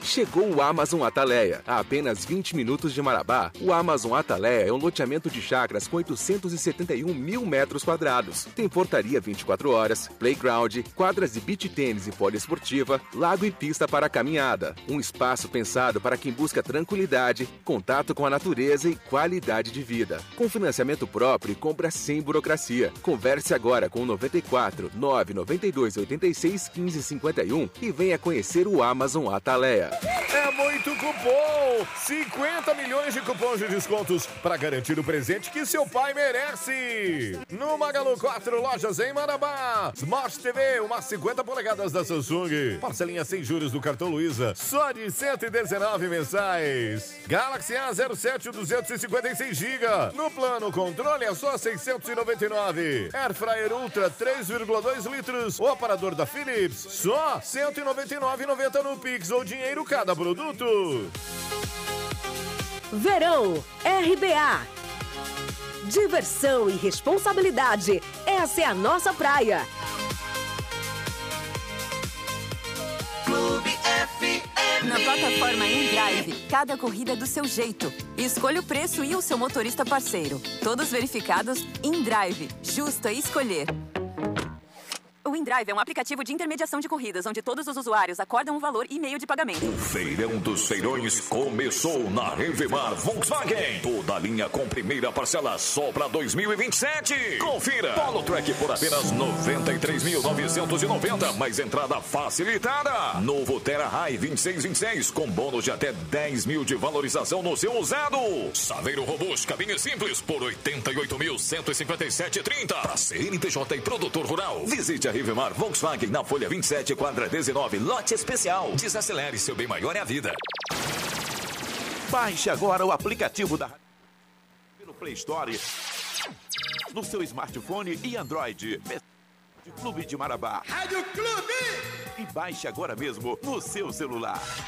Chegou o Amazon Ataleia. A apenas 20 minutos de Marabá, o Amazon Ataleia é um loteamento de chácaras com 871 mil metros quadrados. Tem portaria 24 horas, playground, quadras de beach tênis e poliesportiva, lago e pista para caminhada. Um espaço pensado para quem busca tranquilidade, contato com a natureza e qualidade de vida. Com financiamento próprio e compra sem burocracia. Converse agora com 94 992 86 15 51 e venha conhecer o Amazon Ataleia. É muito cupom! 50 milhões de cupons de descontos para garantir o presente que seu pai merece. No Magalu 4 lojas em Marabá. Smart TV, uma 50 polegadas da Samsung. Parcelinha sem juros do cartão Luiza, só de 119 mensais. Galaxy A07 256 GB. No plano controle é só 699. Air Fryer Ultra 3,2 litros. O aparador da Philips, só 199,90 no Pix ou dinheiro cada produto. Verão RBA. Diversão e responsabilidade. Essa é a nossa praia. Clube FM. Na plataforma InDrive, cada corrida é do seu jeito. Escolha o preço e o seu motorista parceiro. Todos verificados. InDrive. Justo a escolher. O InDrive é um aplicativo de intermediação de corridas, onde todos os usuários acordam um valor e meio de pagamento. O Feirão dos Feirões começou na Revemar Volkswagen. Toda a linha com primeira parcela só para 2027. Confira. Polo Track por apenas 93.990, mais entrada facilitada. Novo Terra High 2626 com bônus de até 10 mil de valorização no seu usado. Saveiro Robust cabine simples por 88.157,30. Para CNPJ e produtor rural. Visite a Rivemar Volkswagen na Folha 27, quadra 19, lote especial. Desacelere, seu bem maior é a vida. Baixe agora o aplicativo da pelo Play Store no seu smartphone e Android. Clube de Marabá. Rádio Clube! E baixe agora mesmo no seu celular.